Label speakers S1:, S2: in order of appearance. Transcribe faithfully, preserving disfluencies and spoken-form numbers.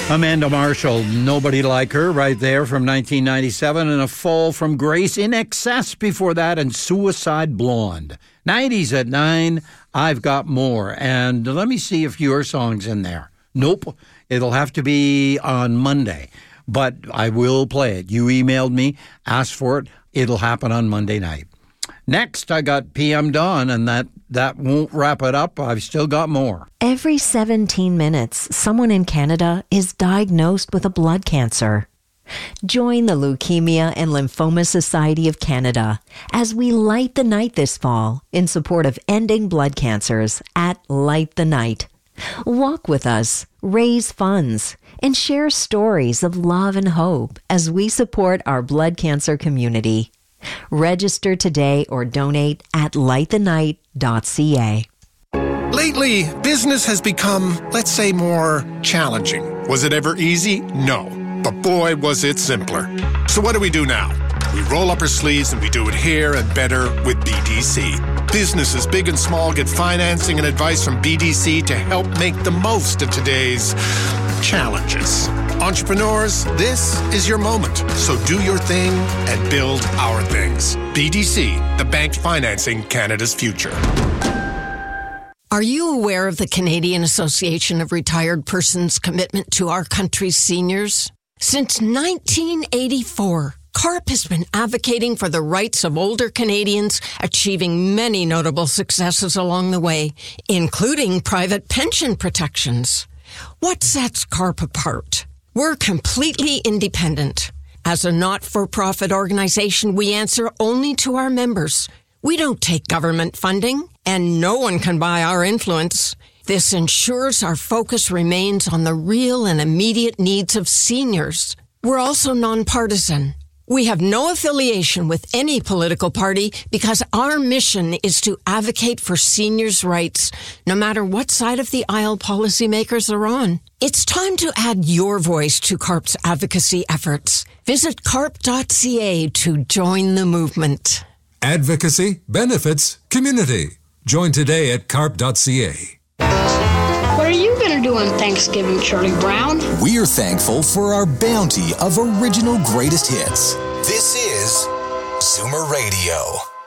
S1: Amanda Marshall, Nobody Like Her, right there from nineteen ninety-seven, and A Fall from Grace, In Excess before that, and Suicide Blonde. nineties at nine, I've Got More. And let me see if your song's in there. Nope, it'll have to be on Monday, but I will play it. You emailed me, asked for it, it'll happen on Monday night. Next, I got P M Dawn, and that, that won't wrap it up. I've still got more.
S2: Every seventeen minutes, someone in Canada is diagnosed with a blood cancer. Join the Leukemia and Lymphoma Society of Canada as we light the night this fall in support of ending blood cancers at Light the Night. Walk with us, raise funds, and share stories of love and hope as we support our blood cancer community. Register today or donate at light the night dot c a.
S3: Lately, business has become, let's say, more challenging. Was it ever easy? No. But boy, was it simpler. So what do we do now? We roll up our sleeves and we do it here and better with B D C. Businesses big and small get financing and advice from B D C to help make the most of today's challenges. Entrepreneurs, this is your moment. So do your thing and build our things. B D C, the bank financing Canada's future.
S4: Are you aware of the Canadian Association of Retired Persons' commitment to our country's seniors? Since nineteen eighty-four, CARP has been advocating for the rights of older Canadians, achieving many notable successes along the way, including private pension protections. What sets CARP apart? We're completely independent. As a not-for-profit organization, we answer only to our members. We don't take government funding, and no one can buy our influence. This ensures our focus remains on the real and immediate needs of seniors. We're also nonpartisan. We have no affiliation with any political party because our mission is to advocate for seniors' rights, no matter what side of the aisle policymakers are on. It's time to add your voice to CARP's advocacy efforts. Visit carp dot c a to join the movement.
S5: Advocacy, benefits, community. Join today at carp dot c a.
S6: What are you going to do on Thanksgiving, Charlie Brown?
S7: We're thankful for our bounty of original greatest hits. This is Zoomer Radio.